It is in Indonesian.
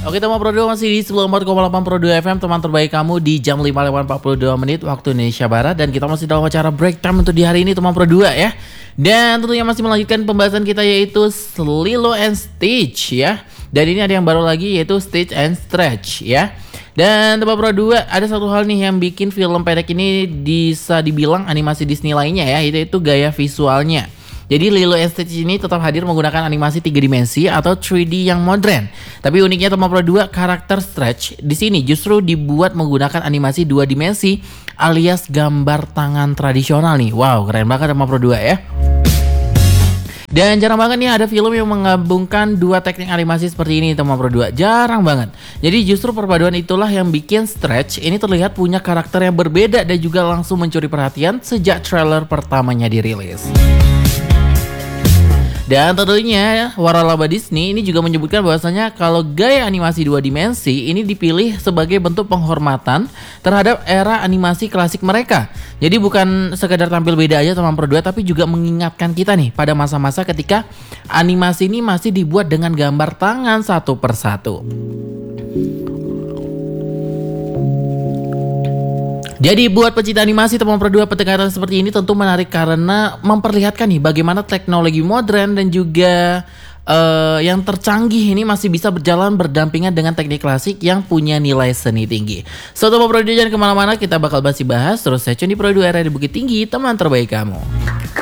Oke teman Pro 2 masih di 94,8 Pro 2 FM, teman terbaik kamu di jam 5:42 waktu Indonesia Barat. Dan kita masih dalam acara break time untuk di hari ini teman Pro 2 ya. Dan tentunya masih melanjutkan pembahasan kita yaitu Lilo and Stitch ya. Dan ini ada yang baru lagi yaitu Stitch and Stretch ya. Dan teman Pro 2 ada satu hal nih yang bikin film pendek ini bisa dibilang animasi Disney lainnya ya, yaitu gaya visualnya. Jadi Lilo and Stitch ini tetap hadir menggunakan animasi 3 dimensi atau 3D yang modern. Tapi uniknya teman Pro 2, karakter Stretch di sini justru dibuat menggunakan animasi 2 dimensi alias gambar tangan tradisional nih. Wow, keren banget teman Pro 2 ya. Dan jarang banget nih ada film yang menggabungkan dua teknik animasi seperti ini teman Pro 2. Jarang banget. Jadi justru perpaduan itulah yang bikin Stretch ini terlihat punya karakter yang berbeda dan juga langsung mencuri perhatian sejak trailer pertamanya dirilis. Dan tentunya waralaba Disney ini juga menyebutkan bahwasanya kalau gaya animasi 2 dimensi ini dipilih sebagai bentuk penghormatan terhadap era animasi klasik mereka. Jadi bukan sekedar tampil beda aja teman Pro 2, tapi juga mengingatkan kita nih pada masa-masa ketika animasi ini masih dibuat dengan gambar tangan satu persatu. Jadi buat pecinta animasi teman Pro 2, pendekatan seperti ini tentu menarik karena memperlihatkan nih bagaimana teknologi modern dan juga yang tercanggih ini masih bisa berjalan berdampingan dengan teknik klasik yang punya nilai seni tinggi. So teman Pro 2 jangan kemana-mana, kita bakal bahas terus stay tune di Pro 2 area di Bukit Tinggi, teman terbaik kamu.